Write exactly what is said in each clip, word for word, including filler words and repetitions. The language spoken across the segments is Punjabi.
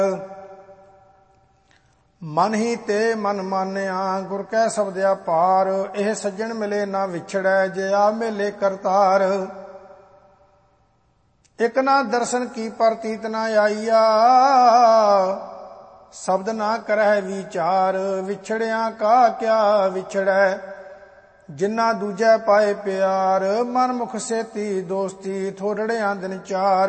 ਮਨ ਹੀ ਤੇ ਮਨ ਮਾਨਿਆ ਗੁਰ ਕੈ ਸਬਦਿਆ ਪਾਰ। ਇਹ ਸੱਜਣ ਮਿਲੇ ਨਾ ਵਿਛੜੈ ਜੇ ਆ ਮੇਲੇ ਕਰਤਾਰ। ਇਕ ਨਾ ਦਰਸ਼ਨ ਕੀ ਪ੍ਰਤੀਤ ਨਾ ਆਈਆ ਸ਼ਬਦ ਨਾ ਕਰਹਿ ਵਿਚਾਰ। ਵਿਛੜਿਆ ਕਾ ਕਿਆ ਵਿਛੜੈ ਜਿਨਾ ਦੂਜੈ ਪਾਏ ਪਿਆਰ। ਮਨ ਮੁਖ ਸੇਤੀ ਦੋਸਤੀ ਥੋੜੜਿਆਂ ਦਿਨ ਚਾਰ।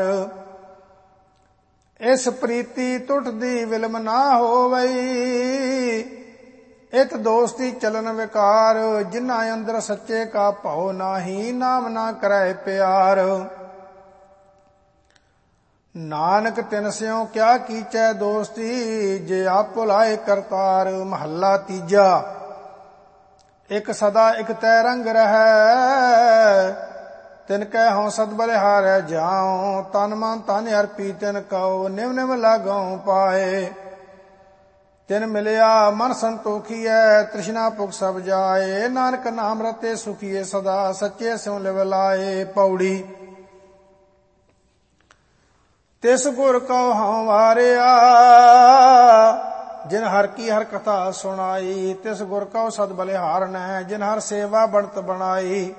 ਇਸ ਪ੍ਰੀਤੀ ਟੁੱਟਦੀ ਵਿਲਮ ਨਾ ਹੋਵਈ ਇਤ ਦੋਸਤੀ ਚਲਨ ਵਿਕਾਰ। ਜਿਨਾ ਅੰਦਰ ਸੱਚੇ ਕਾ ਭਉ ਨਾਹੀ ਨਾਮ ਨਾ ਕਰੈ ਪਿਆਰ। ਨਾਨਕ ਤਿਨ ਸਿਉ ਕਿਆ ਕੀਚੈ ਦੋਸਤੀ ਜੇ ਆਪ ਭੁਲਾਏ ਕਰਤਾਰ। ਮਹੱਲਾ ਤੀਜਾ। ਇਕ ਸਦਾ ਇਕ ਤੈ ਰੰਗ ਰਹੈ ਤਿਨ ਕੈ ਹਉ ਸਦ ਬਲਿਹਾਰੈ ਜਾਉ। ਤਨ ਮਨ ਤਨ ਅਰਪੀ ਤਿਨ ਕਉ ਨਿਵ ਨਿਵ ਲਾਗਉ ਪਾਏ। ਤਿਨ ਮਿਲਿਆ ਮਨ ਸੰਤੋਖੀਐ ਤ੍ਰਿਸ਼ਨਾ ਭੁਖ ਸਭ ਜਾਏ। ਨਾਨਕ ਨਾਮ ਰਤੇ ਸੁਖੀਏ ਸਦਾ ਸੱਚੇ ਸਿਉ ਲਿਵ ਲਾਏ। ਪੌੜੀ। ਤਿਸ ਗੁਰ ਕਉ ਹਉ ਵਾਰਿਆ ਜਿਨ ਹਰ ਕੀ ਹਰ ਕਥਾ ਸੁਣਾਈ। ਤਿਸ ਗੁਰ ਕਉ ਸਦ ਬਲਿਹਾਰਨੈ ਜਿਨ ਹਰ ਸੇਵਾ ਬਣਤ ਬਣਾਈ।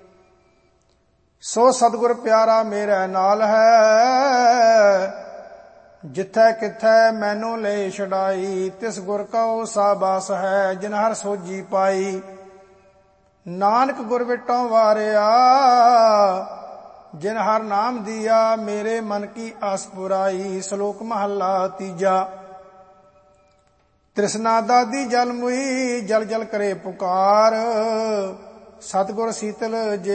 ਸੋ ਸਤਿਗੁਰ ਪਿਆਰਾ ਮੇਰੇ ਨਾਲ ਹੈ ਜਿੱਥੈ ਕਿਥੈ ਮੈਨੂੰ ਲੈ ਛਡਾਈ। ਤਿਸ ਗੁਰ ਕਉ ਸਾਬਾਸ ਹੈ ਜਿਨ ਹਰ ਸੋਜੀ ਪਾਈ। ਨਾਨਕ ਗੁਰ ਵਿਟੋਂ ਵਾਰਿਆ ਜਿਨ ਹਰ ਨਾਮ ਦੀਆ ਮੇਰੇ ਮਨ ਕੀ ਆਸ ਪੁਰਾਈ। ਸ਼ਲੋਕ ਮਹੱਲਾ ਤੀਜਾ। ਤ੍ਰਿਸ਼ਨਾ ਦਾਦੀ ਜਲ ਮੁਈ ਜਲ ਜਲ ਕਰੇ ਪੁਕਾਰ। ਸਤਿਗੁਰ ਸੀਤਲ ਜੇ